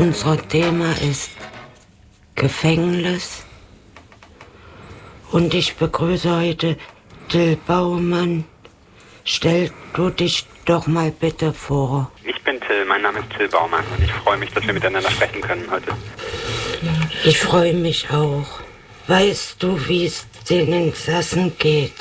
Unser Thema ist Gefängnis. Und ich begrüße heute Till Baumann. Stell du dich doch mal bitte vor. Ich bin Till, mein Name ist Till Baumann und ich freue mich, dass wir miteinander sprechen können heute. Ich freue mich auch. Weißt du, wie es den Insassen geht?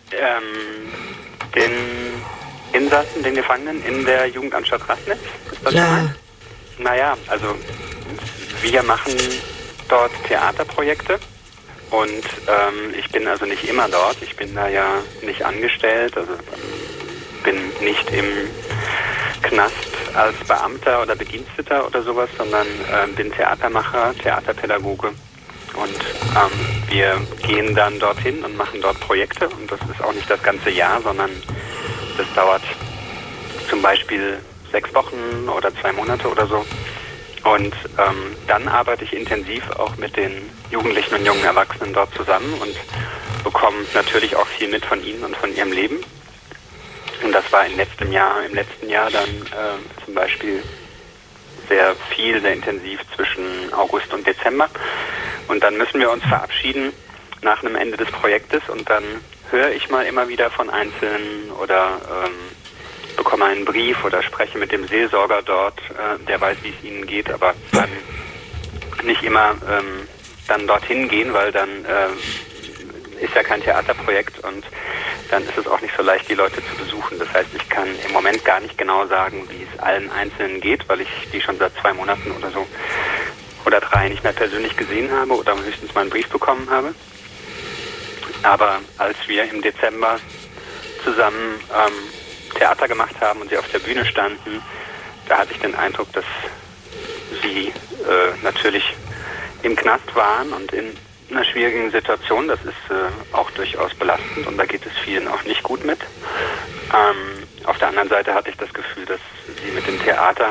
Den Insassen, den Gefangenen in der Jugendanstalt Rassnitz? Ist das Ja. gemeint? Naja, also wir machen dort Theaterprojekte und ich bin also nicht immer dort. Ich bin da ja nicht angestellt, also bin nicht im Knast als Beamter oder Bediensteter oder sowas, sondern bin Theatermacher, Theaterpädagoge. Und wir gehen dann dorthin und machen dort Projekte. Und das ist auch nicht das ganze Jahr, sondern das dauert zum Beispiel 6 Wochen oder 2 Monate oder so. Und dann arbeite ich intensiv auch mit den Jugendlichen und jungen Erwachsenen dort zusammen und bekomme natürlich auch viel mit von ihnen und von ihrem Leben. Und das war im letzten Jahr dann zum Beispiel sehr intensiv zwischen August und Dezember. Und dann müssen wir uns verabschieden nach einem Ende des Projektes und dann höre ich mal immer wieder von Einzelnen oder bekomme einen Brief oder spreche mit dem Seelsorger dort, der weiß, wie es ihnen geht, aber dann nicht immer dann dorthin gehen, weil dann ist ja kein Theaterprojekt und dann ist es auch nicht so leicht, die Leute zu besuchen. Das heißt, ich kann im Moment gar nicht genau sagen, wie es allen Einzelnen geht, weil ich die schon seit 2 Monaten oder so oder 3 nicht mehr persönlich gesehen habe oder höchstens mal einen Brief bekommen habe. Aber als wir im Dezember zusammen Theater gemacht haben und sie auf der Bühne standen, da hatte ich den Eindruck, dass sie natürlich im Knast waren und in einer schwierigen Situation. Das ist auch durchaus belastend und da geht es vielen auch nicht gut mit. Auf der anderen Seite hatte ich das Gefühl, dass sie mit dem Theater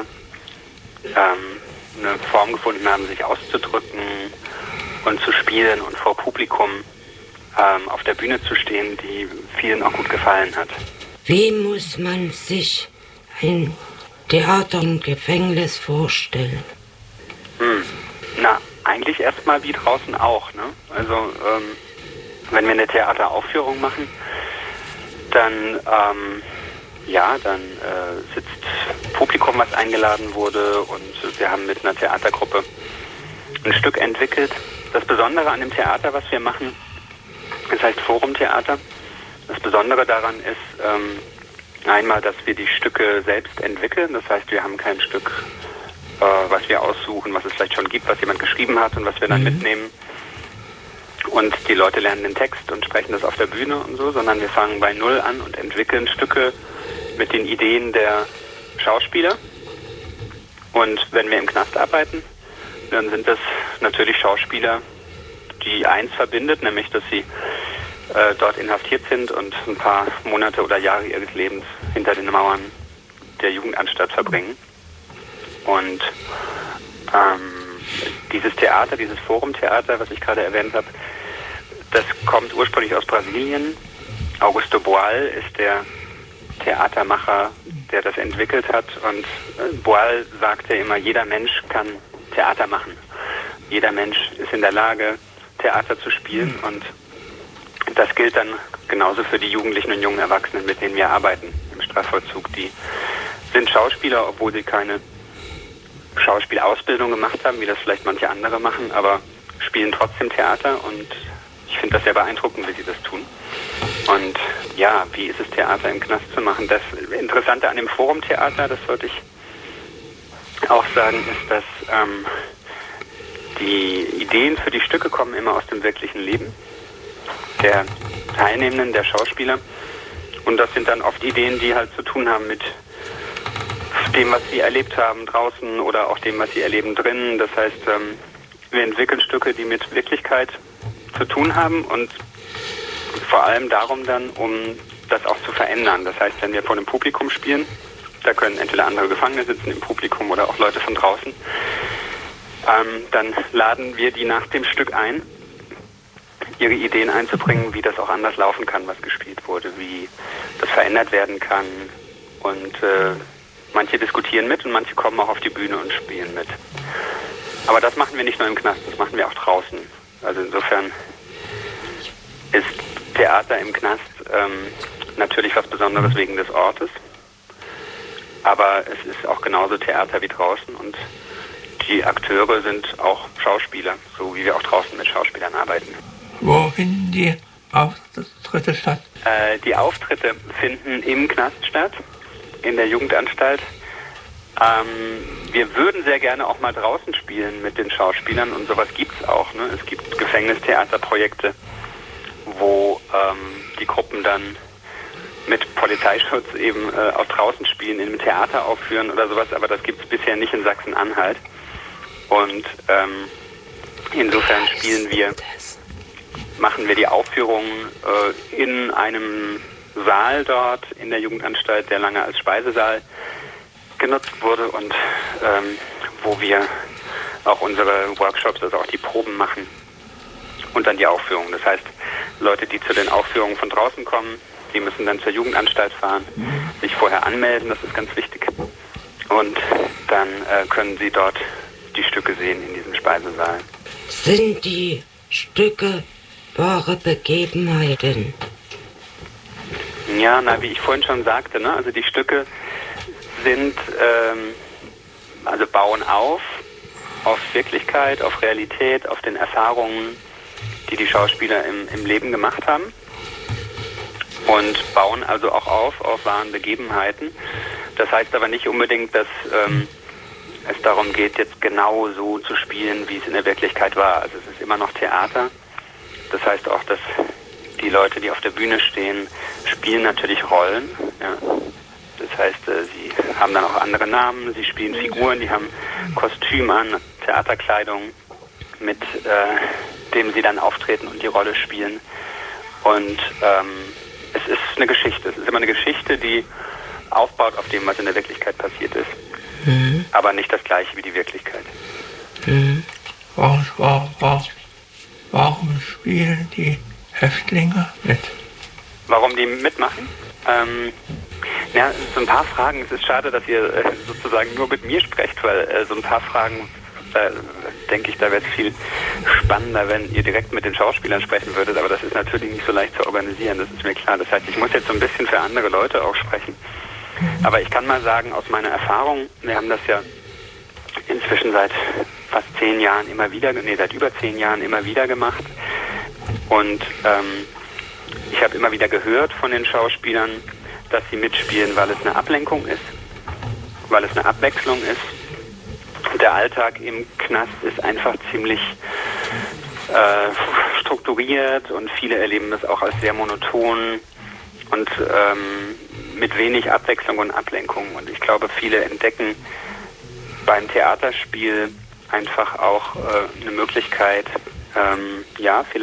eine Form gefunden haben, sich auszudrücken und zu spielen und vor Publikum auf der Bühne zu stehen, die vielen auch gut gefallen hat. Wie muss man sich ein Theater im Gefängnis vorstellen? Na, eigentlich erstmal wie draußen auch, ne? Also, wenn wir eine Theateraufführung machen, dann, sitzt Publikum, was eingeladen wurde und wir haben mit einer Theatergruppe ein Stück entwickelt. Das Besondere an dem Theater, was wir machen, das heißt Forumtheater. Das Besondere daran ist einmal, dass wir die Stücke selbst entwickeln. Das heißt, wir haben kein Stück, was wir aussuchen, was es vielleicht schon gibt, was jemand geschrieben hat und was wir dann mitnehmen. Und die Leute lernen den Text und sprechen das auf der Bühne und so, sondern wir fangen bei Null an und entwickeln Stücke mit den Ideen der Schauspieler. Und wenn wir im Knast arbeiten, dann sind das natürlich Schauspieler, die eins verbindet, nämlich dass sie dort inhaftiert sind und ein paar Monate oder Jahre ihres Lebens hinter den Mauern der Jugendanstalt verbringen. Und dieses Theater, dieses Forumtheater, was ich gerade erwähnt habe, das kommt ursprünglich aus Brasilien. Augusto Boal ist der Theatermacher, der das entwickelt hat. Und Boal sagte immer, jeder Mensch kann Theater machen. Jeder Mensch ist in der Lage, Theater zu spielen. Und das gilt dann genauso für die Jugendlichen und jungen Erwachsenen, mit denen wir arbeiten im Strafvollzug. Die sind Schauspieler, obwohl sie keine Schauspielausbildung gemacht haben, wie das vielleicht manche andere machen, aber spielen trotzdem Theater und ich finde das sehr beeindruckend, wie sie das tun. Und ja, wie ist es, Theater im Knast zu machen? Das Interessante an dem Forumtheater, das wollte ich auch sagen, ist, dass die Ideen für die Stücke kommen immer aus dem wirklichen Leben der Teilnehmenden, der Schauspieler. Und das sind dann oft Ideen, die halt zu tun haben mit dem, was sie erlebt haben draußen oder auch dem, was sie erleben drinnen. Das heißt, wir entwickeln Stücke, die mit Wirklichkeit zu tun haben und vor allem darum dann, um das auch zu verändern. Das heißt, wenn wir vor einem Publikum spielen, da können entweder andere Gefangene sitzen im Publikum oder auch Leute von draußen, dann laden wir die nach dem Stück ein, ihre Ideen einzubringen, wie das auch anders laufen kann, was gespielt wurde, wie das verändert werden kann. Und Manche diskutieren mit und manche kommen auch auf die Bühne und spielen mit. Aber das machen wir nicht nur im Knast, das machen wir auch draußen. Also insofern ist Theater im Knast natürlich was Besonderes wegen des Ortes. Aber es ist auch genauso Theater wie draußen und die Akteure sind auch Schauspieler, so wie wir auch draußen mit Schauspielern arbeiten. Wo finden die Auftritte statt? Die Auftritte finden im Knast statt, in der Jugendanstalt. Wir würden sehr gerne auch mal draußen spielen mit den Schauspielern und sowas gibt's auch. Ne? Es gibt Gefängnistheaterprojekte, wo die Gruppen dann mit Polizeischutz eben auch draußen spielen, in einem Theater aufführen oder sowas, aber das gibt's bisher nicht in Sachsen-Anhalt. Und insofern machen wir die Aufführungen in einem Saal dort in der Jugendanstalt, der lange als Speisesaal genutzt wurde und wo wir auch unsere Workshops, also auch die Proben machen und dann die Aufführungen. Das heißt, Leute, die zu den Aufführungen von draußen kommen, die müssen dann zur Jugendanstalt fahren, sich vorher anmelden, das ist ganz wichtig. Und dann können sie dort die Stücke sehen in diesem Speisesaal. Sind die Stücke wahre Begebenheiten? Ja, wie ich vorhin schon sagte, ne? Also die Stücke sind, also bauen auf Wirklichkeit, auf Realität, auf den Erfahrungen, die die Schauspieler im Leben gemacht haben. Und bauen also auch auf wahren Begebenheiten. Das heißt aber nicht unbedingt, dass es darum geht, jetzt genau so zu spielen, wie es in der Wirklichkeit war. Also es ist immer noch Theater. Das heißt auch, dass die Leute, die auf der Bühne stehen, spielen natürlich Rollen. Ja. Das heißt, sie haben dann auch andere Namen, sie spielen Figuren, die haben Kostüm an, Theaterkleidung, mit dem sie dann auftreten und die Rolle spielen. Und es ist eine Geschichte. Es ist immer eine Geschichte, die aufbaut auf dem, was in der Wirklichkeit passiert ist. Mhm. Aber nicht das Gleiche wie die Wirklichkeit. Mhm. Warum spielen die Häftlinge mit? Warum die mitmachen? Ja, so ein paar Fragen. Es ist schade, dass ihr sozusagen nur mit mir sprecht, weil so ein paar Fragen, denke ich, da wäre es viel spannender, wenn ihr direkt mit den Schauspielern sprechen würdet, aber das ist natürlich nicht so leicht zu organisieren, das ist mir klar. Das heißt, ich muss jetzt so ein bisschen für andere Leute auch sprechen. Aber ich kann mal sagen, aus meiner Erfahrung, wir haben das ja inzwischen seit fast 10 Jahren seit über 10 Jahren immer wieder gemacht. Und ich habe immer wieder gehört von den Schauspielern, dass sie mitspielen, weil es eine Ablenkung ist, weil es eine Abwechslung ist. Der Alltag im Knast ist einfach ziemlich strukturiert und viele erleben das auch als sehr monoton und mit wenig Abwechslung und Ablenkung. Und ich glaube, viele entdecken beim Theaterspiel einfach auch eine Möglichkeit, vielleicht